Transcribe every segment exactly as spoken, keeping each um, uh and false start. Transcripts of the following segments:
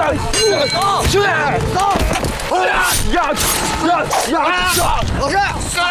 去！走！呀呀呀呀！老师，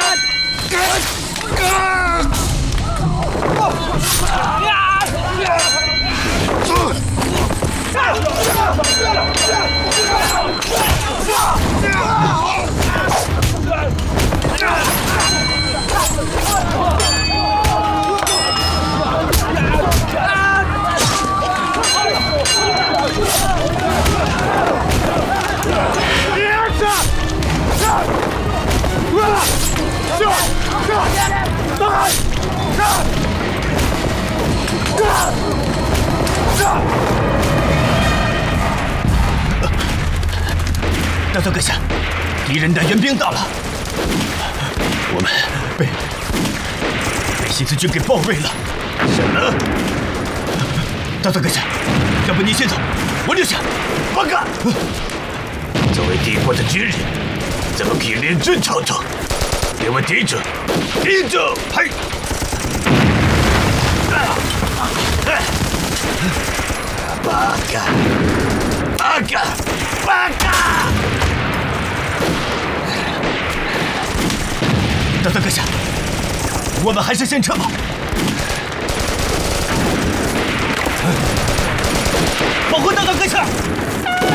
大佐阁下，敌人的援兵到了，我们被被西子军给包围了。什么？大佐阁下，要不你先走，我留下。报告。作为帝国的军人，怎么可以连阵操作？给我顶住！顶住！嘿！八嘎！八嘎！八嘎！大佐阁下，我们还是先撤吧。保护大佐阁下！